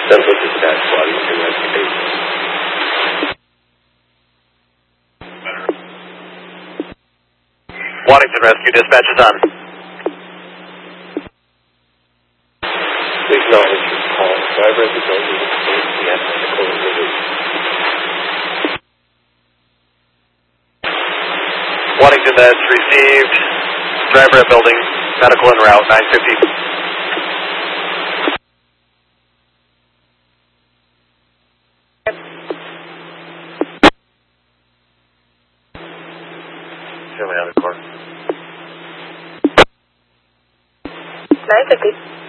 Central Dispatch, Waddington Rescue. Waddington Rescue, dispatch is on. Please acknowledge your call. Driver of the building is safety at medical release. Waddington, that's received. Driver at building, medical en route, 950. Show me on the court. 950.